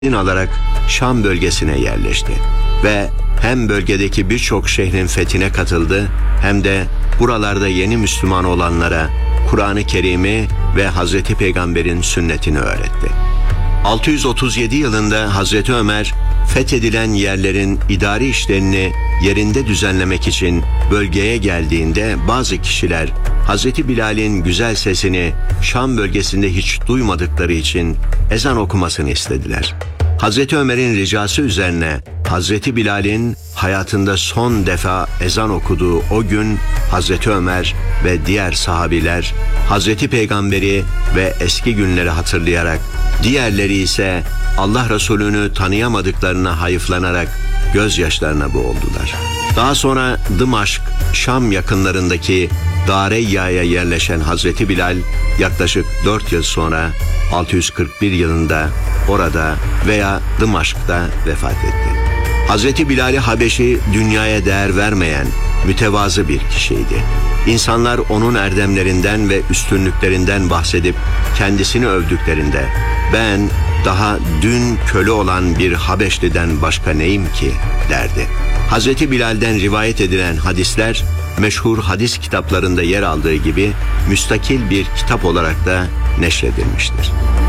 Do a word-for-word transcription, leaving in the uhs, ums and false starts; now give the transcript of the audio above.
alarak Şam bölgesine yerleşti ve hem bölgedeki birçok şehrin fethine katıldı hem de buralarda yeni Müslüman olanlara Kur'an-ı Kerim'i ve Hazreti Peygamber'in sünnetini öğretti. altı yüz otuz yedi yılında Hazreti Ömer fethedilen yerlerin idari işlerini yerinde düzenlemek için bölgeye geldiğinde bazı kişiler Hazreti Bilal'in güzel sesini Şam bölgesinde hiç duymadıkları için ezan okumasını istediler. Hazreti Ömer'in ricası üzerine Hazreti Bilal'in hayatında son defa ezan okuduğu o gün Hazreti Ömer ve diğer sahabiler Hazreti Peygamber'i ve eski günleri hatırlayarak, diğerleri ise Allah Resulü'nü tanıyamadıklarına hayıflanarak gözyaşlarına boğuldular. Daha sonra Dımaşk, Şam yakınlarındaki Dareyya'ya yerleşen Hazreti Bilal yaklaşık dört yıl sonra altı yüz kırk bir yılında orada veya Dımaşk'ta vefat etti. Hazreti Bilal-i Habeşi dünyaya değer vermeyen, mütevazı bir kişiydi. İnsanlar onun erdemlerinden ve üstünlüklerinden bahsedip kendisini övdüklerinde ben daha dün köle olan bir Habeşli'den başka neyim ki derdi. Hazreti Bilal'den rivayet edilen hadisler meşhur hadis kitaplarında yer aldığı gibi müstakil bir kitap olarak da neşredilmiştir.